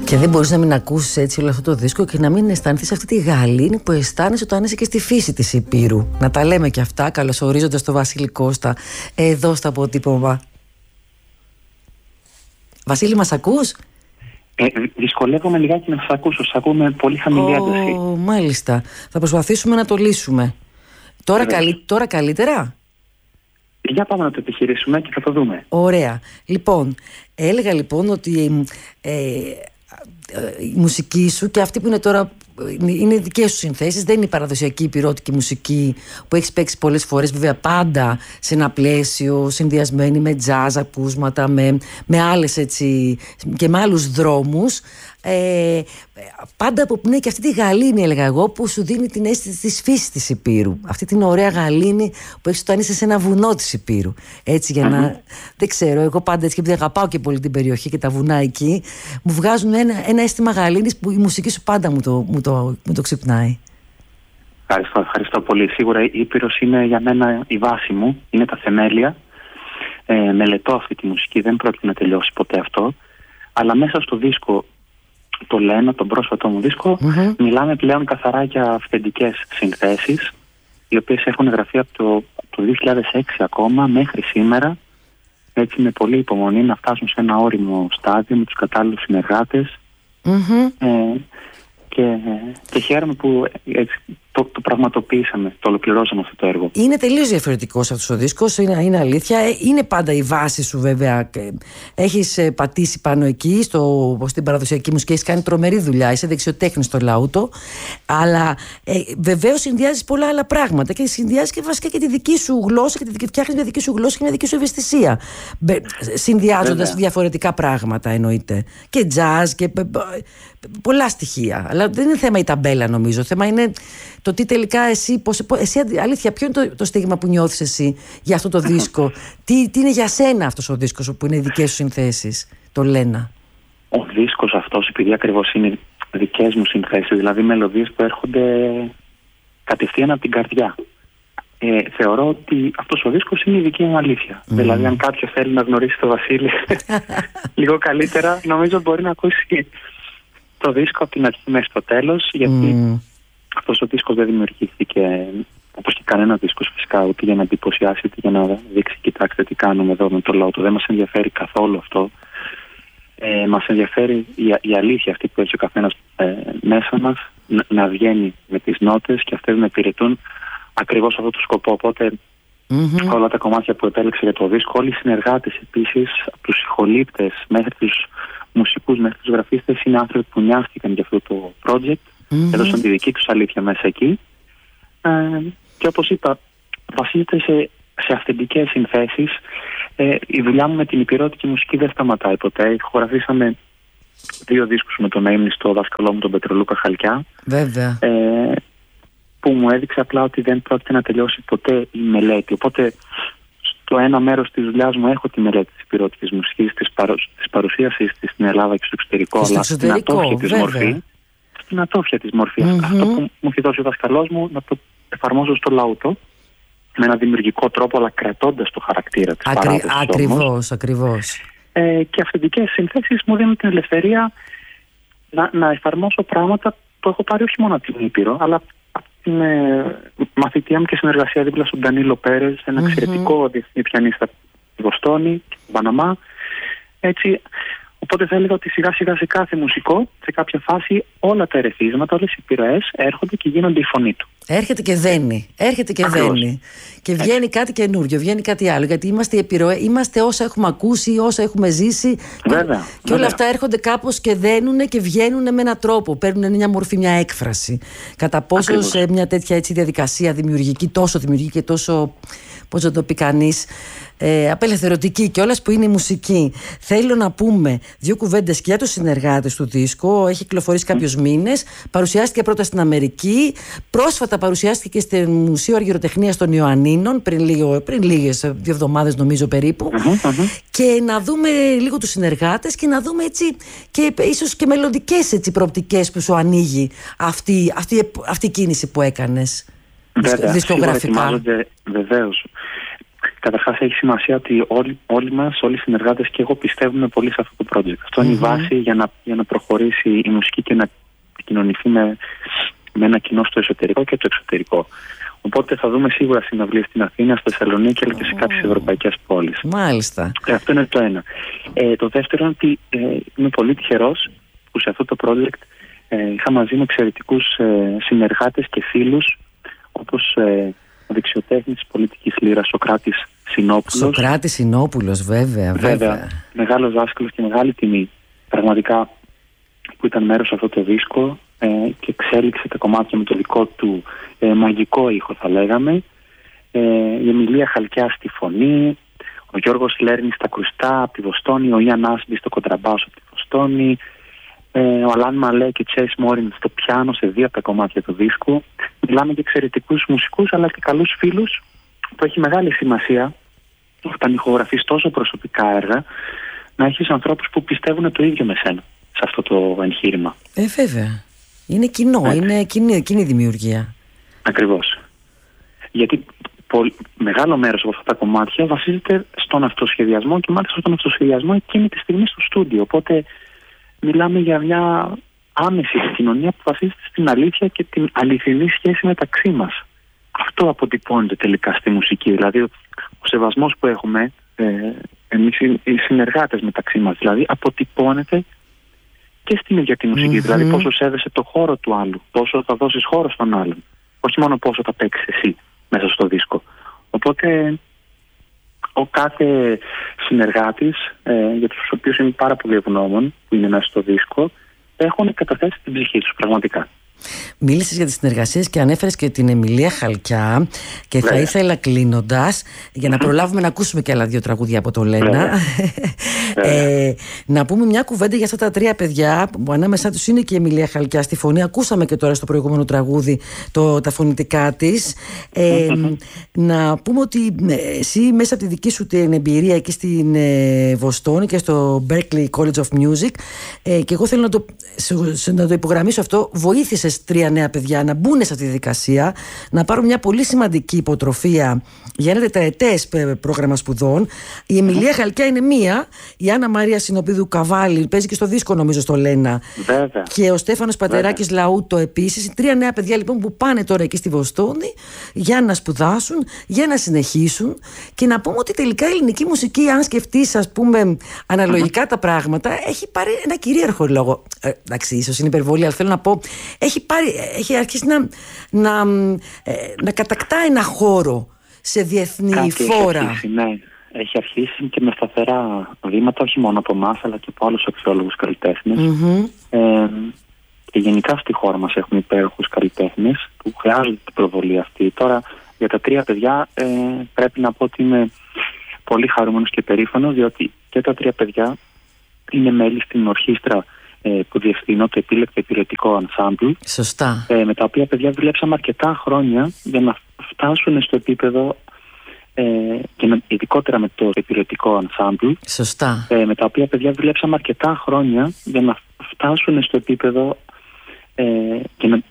Και δεν μπορείς να μην ακούσεις έτσι όλο αυτό το δίσκο και να μην αισθανθείς αυτή τη γαλήνη που αισθάνεσαι όταν είσαι και στη φύση της Υπήρου. Να τα λέμε και αυτά, καλωσορίζοντας τον Βασίλη Κώστα εδώ στο αποτύπωμα. Βασίλη, μας ακούς? Δυσκολεύομαι λιγάκι να σας ακούσω. Σας ακούμε πολύ χαμηλή ένταση. Μάλιστα. Θα προσπαθήσουμε να το λύσουμε. Τώρα καλύτερα? Για πάμε να το επιχειρήσουμε και θα το δούμε. Ωραία. Λοιπόν, έλεγα λοιπόν ότι η μουσική σου και αυτή που είναι τώρα είναι δικές σου συνθέσεις, δεν είναι η παραδοσιακή υπηρώτικη μουσική που έχεις παίξει πολλές φορές, βέβαια πάντα σε ένα πλαίσιο συνδυασμένη με τζάζ ακούσματα, με άλλες έτσι και με άλλους δρόμους, πάντα αποπνέει και αυτή τη γαλήνη, έλεγα εγώ, που σου δίνει την αίσθηση της φύσης της Υπήρου, αυτή την ωραία γαλήνη που έχεις όταν είσαι σε ένα βουνό της Υπήρου, έτσι για να, δεν ξέρω, εγώ πάντα έτσι, και επειδή αγαπάω και πολύ την περιοχή και τα βουνά εκεί, μου βγάζουν ένα αίσθημα γαλήνης που η μουσική σου πάντα μου το ξυπνάει. Ευχαριστώ πολύ. Σίγουρα η Ήπειρος είναι για μένα η βάση μου, είναι τα θεμέλια. Μελετώ αυτή τη μουσική, δεν πρόκειται να τελειώσει ποτέ αυτό, αλλά μέσα στο δίσκο το Λένα, τον πρόσφατο μου δίσκο, μιλάμε πλέον καθαρά για αυθεντικές συνθέσεις, οι οποίες έχουν γραφεί από το 2006 ακόμα μέχρι σήμερα, έτσι με πολύ υπομονή να φτάσουν σε ένα όριμο στάδιο με τους κατάλληλους συνεργάτες. Και χαίρομαι που έτσι, το πραγματοποιήσαμε, το ολοκληρώσαμε αυτό το έργο. Είναι τελείως διαφορετικός αυτός ο δίσκος, είναι αλήθεια. Είναι πάντα η βάση σου, βέβαια. Έχεις πατήσει πάνω εκεί στην παραδοσιακή μουσική, έχεις κάνει τρομερή δουλειά, είσαι δεξιοτέχνης στο λαούτο. Αλλά βεβαίως συνδυάζεις πολλά άλλα πράγματα και συνδυάζεις και βασικά και τη δική σου γλώσσα και φτιάχνεις μια δική σου γλώσσα και μια δική σου ευαισθησία. Συνδυάζοντας διαφορετικά πράγματα, εννοείται. Και jazz και πολλά στοιχεία. Αλλά δεν είναι θέμα η ταμπέλα, νομίζω. Θέμα είναι το τι τελικά εσύ, αλήθεια, ποιο είναι το στίγμα που νιώθεις εσύ για αυτό το δίσκο, τι είναι για σένα αυτός ο δίσκος που είναι οι δικές σου συνθέσεις, το Λένα? Ο δίσκος αυτός, επειδή ακριβώς είναι δικές μου συνθέσεις, δηλαδή μελωδίες που έρχονται κατευθείαν από την καρδιά, θεωρώ ότι αυτός ο δίσκος είναι η δική μου αλήθεια. Δηλαδή, αν κάποιος θέλει να γνωρίσει τον Βασίλη λίγο καλύτερα, νομίζω μπορεί να ακούσει το δίσκο από την αρχή μέχρι στο τέλος, γιατί αυτός ο δίσκος δεν δημιουργήθηκε όπως και κανένα δίσκος φυσικά, ούτε για να εντυπωσιάσει, ούτε για να δείξει κοιτάξτε τι κάνουμε εδώ με το λαό του. Δεν μας ενδιαφέρει καθόλου αυτό. Μας ενδιαφέρει η αλήθεια αυτή που έχει ο καθένας μέσα μας να βγαίνει με τις νότες και αυτές να υπηρετούν ακριβώς αυτό το σκοπό. Οπότε όλα τα κομμάτια που επέλεξε για το δίσκο, όλοι οι συνεργάτες επίσης, από τους συγχολήπτες μέχρι τους μουσικούς, μέχρι τους γραφίστες, είναι άνθρωποι που νοιάστηκαν για αυτό το project, έδωσαν τη δική τους αλήθεια μέσα εκεί. Και όπως είπα, βασίζεται σε αυθεντικές συνθέσεις. Η δουλειά μου με την υπηρώτικη μουσική δεν σταματάει ποτέ. Χορηγήσαμε 2 δίσκους με τον αείμνηστο δάσκαλό μου, τον Πετρολούκα Χαλκιά. Βέβαια. Που μου έδειξε απλά ότι δεν πρόκειται να τελειώσει ποτέ η μελέτη. Οπότε στο ένα μέρος της δουλειάς μου έχω τη μελέτη της υπηρώτικης μουσικής, της παρουσίασης της στην Ελλάδα και στο εξωτερικό, αλλά στην ατόφια της μορφή. Στην ατόφια της μορφή. Αυτό που μου έχει δώσει ο δασκαλός μου να το εφαρμόζω στο λαούτο με ένα δημιουργικό τρόπο, αλλά κρατώντας το χαρακτήρα της παράδοσης. Ακριβώς. Και αυθεντικές συνθέσεις μου δίνουν την ελευθερία να εφαρμόσω πράγματα που έχω πάρει όχι μόνο από την Ήπειρο, αλλά από την μαθητεία μου και συνεργασία δίπλα στον Ντανίλο Πέρες, ένα εξαιρετικό διεθνή πιανίστα στη Βοστόνη, στην Παναμά. Έτσι, οπότε θα έλεγα ότι σιγά σιγά σε κάθε μουσικό, σε κάποια φάση, όλα τα ερεθίσματα, όλες οι επιρροές έρχονται και γίνονται η φωνή του. Έρχεται και δένει. Και βγαίνει κάτι καινούριο, βγαίνει κάτι άλλο. Γιατί είμαστε οι επιρροές, είμαστε όσα έχουμε ακούσει, όσα έχουμε ζήσει. Βέβαια. Και όλα αυτά έρχονται κάπως και δένουνε και βγαίνουν με έναν τρόπο. Παίρνουν μια μορφή, μια έκφραση. Κατά πόσο σε μια τέτοια έτσι διαδικασία δημιουργική, τόσο δημιουργική και τόσο, πώς να το πει κανείς, απελευθερωτική κιόλας που είναι η μουσική. Θέλω να πούμε 2 κουβέντες και για τους συνεργάτες του δίσκου. Έχει κυκλοφορήσει κάποιους μήνες. Παρουσιάστηκε πρώτα στην Αμερική. Πρόσφατα παρουσιάστηκε και στο Μουσείο Αργυροτεχνίας των Ιωαννίνων πριν λίγες 2 εβδομάδες νομίζω περίπου. Και να δούμε λίγο τους συνεργάτες και να δούμε έτσι και ίσως και μελλοντικές έτσι προοπτικές που σου ανοίγει αυτή η κίνηση που έκανες δισκογραφικά. Βεβαίως. Καταρχάς έχει σημασία ότι όλοι οι συνεργάτες και εγώ πιστεύουμε πολύ σε αυτό το project. Αυτό είναι η βάση για να προχωρήσει η μουσική και να επικοινωνηθεί με ένα κοινό στο εσωτερικό και το εξωτερικό. Οπότε θα δούμε σίγουρα συναυλίες στην Αθήνα, στη Θεσσαλονίκη αλλά και σε κάποιες ευρωπαϊκές πόλεις. Μάλιστα. Αυτό είναι το ένα. Το δεύτερο είναι ότι είμαι πολύ τυχερός που σε αυτό το project είχα μαζί μου εξαιρετικούς συνεργάτες και φίλους, όπως ο δεξιοτέχνης πολιτικής λύρας Σοκράτης Συνόπουλος. Σοκράτης Συνόπουλος, βέβαια. Μεγάλος δάσκαλος και μεγάλη τιμή πραγματικά που ήταν μέρος σε αυτό το δίσκο και εξέλιξε τα κομμάτια με το δικό του μαγικό ήχο, θα λέγαμε. Η Εμιλία Χαλκιά στη φωνή, ο Γιώργος Λέρνης στα κρουστά από τη Βοστόνη, ο Ιαν Άσμπι στο κοντραμπάσο από τη Βοστόνη, ο Αλάν Μαλέ και Τσέις Μόριν στο πιάνο σε 2 από τα κομμάτια του δίσκου. Μιλάμε για εξαιρετικούς μουσικούς αλλά και καλούς φίλους, που έχει μεγάλη σημασία όταν ηχογραφείς τόσο προσωπικά έργα να έχεις ανθρώπους που πιστεύουν το ίδιο με σένα σε αυτό το εγχείρημα. Βέβαια. Είναι κοινό, είναι κοινή δημιουργία. Ακριβώς. Γιατί μεγάλο μέρος από αυτά τα κομμάτια βασίζεται στον αυτοσχεδιασμό και μάλιστα στον αυτοσχεδιασμό εκείνη τη στιγμή στο στούντιο. Οπότε μιλάμε για μια άμεση επικοινωνία που βασίζεται στην αλήθεια και την αληθινή σχέση μεταξύ μας. Αυτό αποτυπώνεται τελικά στη μουσική. Δηλαδή ο σεβασμός που έχουμε εμείς οι συνεργάτες μεταξύ μας, δηλαδή αποτυπώνεται και στην ίδια τη μουσική. Δηλαδή πόσο σέβεσαι το χώρο του άλλου, πόσο θα δώσεις χώρο στον άλλον. Όχι μόνο πόσο θα παίξεις εσύ μέσα στο δίσκο. Οπότε ο κάθε συνεργάτης, για τους οποίους είμαι πάρα πολύ ευγνώμων που είναι μέσα στο δίσκο, έχουν καταθέσει την ψυχή τους πραγματικά. Μίλησες για τις συνεργασίες και ανέφερες και την Εμιλία Χαλκιά και θα ήθελα κλείνοντας, για να προλάβουμε να ακούσουμε και άλλα 2 τραγούδια από το Λένα, να πούμε μια κουβέντα για αυτά τα 3 παιδιά που ανάμεσά τους είναι και η Εμιλία Χαλκιά στη φωνή. Ακούσαμε και τώρα στο προηγούμενο τραγούδι τα φωνητικά της. Να πούμε ότι εσύ μέσα από τη δική σου την εμπειρία εκεί στην Βοστόνη και στο Berklee College of Music, και εγώ θέλω να το υπογραμμίσω αυτό, βοήθησες 3 νέα παιδιά να μπουν σε αυτή τη δικασία, να πάρουν μια πολύ σημαντική υποτροφία για ένα τετραετές πρόγραμμα σπουδών. Η Εμιλία Χαλκιά είναι μία, η Άννα Μαρία Συνοπίδου Καβάλη παίζει και στο δίσκο νομίζω στο Λένα. Βέβαια. Και ο Στέφανος Πατεράκης Λαούτο επίσης. 3 νέα παιδιά λοιπόν που πάνε τώρα εκεί στη Βοστόνη για να σπουδάσουν, για να συνεχίσουν. Και να πούμε ότι τελικά η ελληνική μουσική, αν σκεφτείς ας πούμε αναλογικά τα πράγματα, έχει πάρει ένα κυρίαρχο λόγο. Εντάξει, ίσως είναι υπερβολή, αλλά θέλω να πω, έχει αρχίσει να κατακτά ένα χώρο σε διεθνή φόρα. Έχει αρχίσει και με σταθερά βήματα, όχι μόνο από εμάς αλλά και από άλλους αξιόλογους καλλιτέχνες. Και γενικά στη χώρα μας έχουμε υπέροχους καλλιτέχνες που χρειάζονται την προβολή αυτή. Τώρα για τα 3 παιδιά πρέπει να πω ότι είμαι πολύ χαρούμενος και περήφανος, διότι και τα 3 παιδιά είναι μέλη στην ορχήστρα που διευθύνω, το επίλεκτο υπηρετικό ενσάμπλ. Σωστά. Με τα οποία παιδιά δουλέψαμε αρκετά χρόνια για να φτάσουν στο επίπεδο και ειδικότερα με το υπηρετικό ενσάμπλ. Σωστά. Με τα οποία παιδιά δουλέψαμε αρκετά χρόνια για να φτάσουν στο επίπεδο και